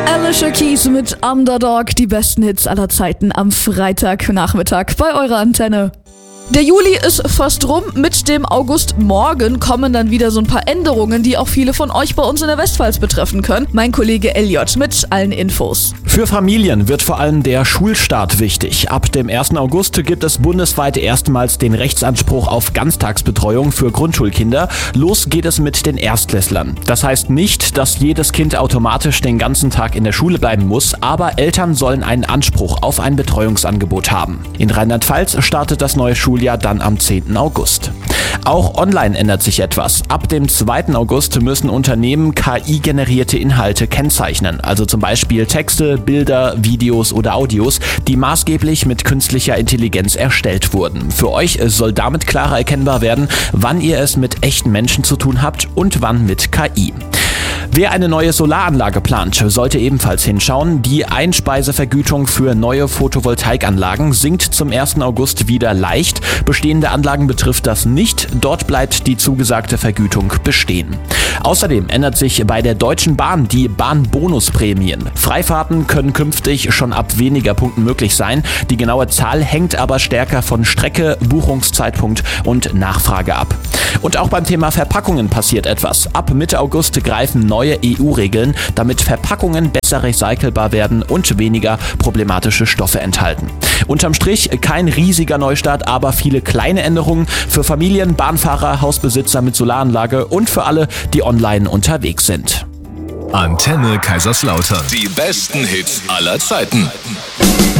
Alicia Keys mit Underdog, die besten Hits aller Zeiten am Freitagnachmittag bei eurer Antenne. Der Juli ist fast rum, mit dem August morgen kommen dann wieder so ein paar Änderungen, die auch viele von euch bei uns in der Westpfalz betreffen können. Mein Kollege Elliot mit allen Infos. Für Familien wird vor allem der Schulstart wichtig. Ab dem 1. August gibt es bundesweit erstmals den Rechtsanspruch auf Ganztagsbetreuung für Grundschulkinder. Los geht es mit den Erstklässlern. Das heißt nicht, dass jedes Kind automatisch den ganzen Tag in der Schule bleiben muss, aber Eltern sollen einen Anspruch auf ein Betreuungsangebot haben. In Rheinland-Pfalz startet das neue Schuljahr dann am 10. August. Auch online ändert sich etwas. Ab dem 2. August müssen Unternehmen KI-generierte Inhalte kennzeichnen, also zum Beispiel Texte, Bilder, Videos oder Audios, die maßgeblich mit künstlicher Intelligenz erstellt wurden. Für euch soll damit klarer erkennbar werden, wann ihr es mit echten Menschen zu tun habt und wann mit KI. Wer eine neue Solaranlage plant, sollte ebenfalls hinschauen. Die Einspeisevergütung für neue Photovoltaikanlagen sinkt zum 1. August wieder leicht. Bestehende Anlagen betrifft das nicht. Dort bleibt die zugesagte Vergütung bestehen. Außerdem ändert sich bei der Deutschen Bahn die Bahnbonusprämien. Freifahrten können künftig schon ab weniger Punkten möglich sein. Die genaue Zahl hängt aber stärker von Strecke, Buchungszeitpunkt und Nachfrage ab. Und auch beim Thema Verpackungen passiert etwas. Ab Mitte August greifen neue EU-Regeln, damit Verpackungen besser recycelbar werden und weniger problematische Stoffe enthalten. Unterm Strich kein riesiger Neustart, aber viele kleine Änderungen für Familien, Bahnfahrer, Hausbesitzer mit Solaranlage und für alle, die online unterwegs sind. Antenne Kaiserslautern. Die besten Hits aller Zeiten.